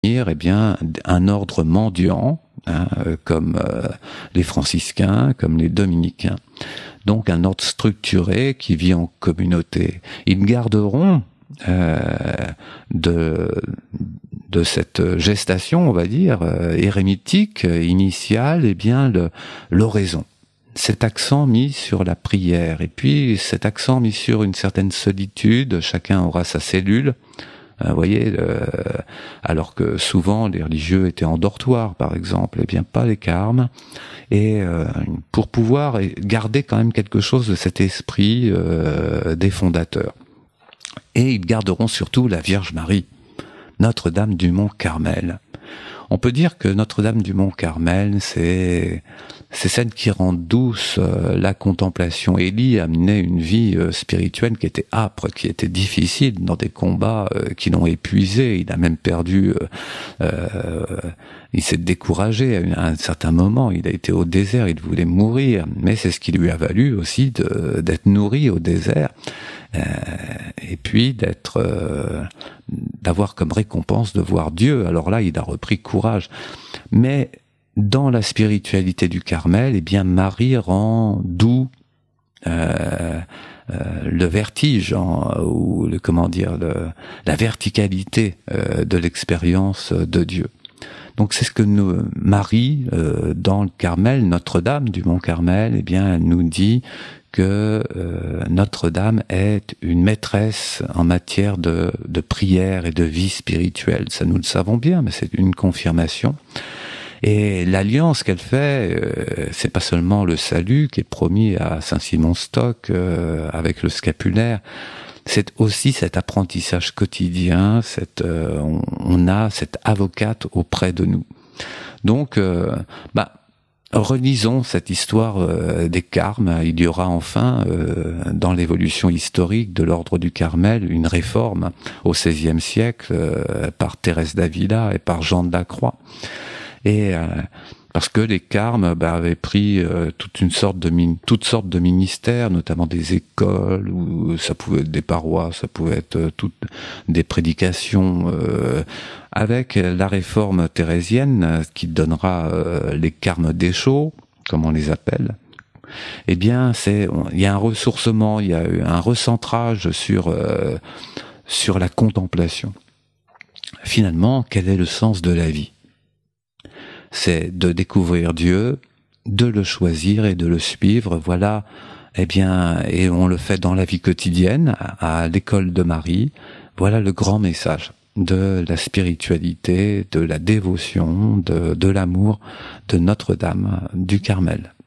eh bien, un ordre mendiant, hein, comme les franciscains, comme les dominicains. Donc un ordre structuré qui vit en communauté. Ils garderont de cette gestation, on va dire, érémitique, initiale, eh bien, l'oraison. Cet accent mis sur la prière, et puis cet accent mis sur une certaine solitude, chacun aura sa cellule, vous voyez, alors que souvent les religieux étaient en dortoir, par exemple, eh bien pas les carmes, et pour pouvoir garder quand même quelque chose de cet esprit des fondateurs. Et ils garderont surtout la Vierge Marie, Notre-Dame du Mont Carmel. On peut dire que Notre-Dame du Mont Carmel, c'est celle qui rend douce la contemplation. Élie a mené une vie spirituelle qui était âpre, qui était difficile, dans des combats qui l'ont épuisé. Il a même perdu, il s'est découragé à un certain moment. Il a été au désert, il voulait mourir, mais c'est ce qui lui a valu aussi d'être nourri au désert. Et puis d'avoir comme récompense de voir Dieu. Alors là, il a repris courage. Mais dans la spiritualité du Carmel, eh bien, Marie rend doux le vertige, ou la verticalité de l'expérience de Dieu. Donc c'est ce que Marie, dans le Carmel, Notre-Dame du Mont Carmel, eh bien, elle nous dit que Notre-Dame est une maîtresse en matière de prière et de vie spirituelle. Ça, nous le savons bien, mais c'est une confirmation. Et l'alliance qu'elle fait, c'est pas seulement le salut qui est promis à Saint-Simon-Stock avec le scapulaire, c'est aussi cet apprentissage quotidien, on a cette avocate auprès de nous. Donc, relisons cette histoire des Carmes. Il y aura enfin, dans l'évolution historique de l'ordre du Carmel, une réforme au XVIe siècle par Thérèse d'Avila et par Jean de la Croix. Et parce que les Carmes avaient pris toutes sortes de ministères, notamment des écoles, ou ça pouvait être des paroisses, ça pouvait être toutes des prédications. Avec la réforme thérésienne qui donnera les Carmes déchaux, comme on les appelle, eh bien il y a un ressourcement, il y a un recentrage sur la contemplation. Finalement, quel est le sens de la vie ? C'est de découvrir Dieu, de le choisir et de le suivre. Voilà, eh bien, et on le fait dans la vie quotidienne, à l'école de Marie. Voilà le grand message de la spiritualité, de la dévotion, de l'amour de Notre-Dame du Carmel.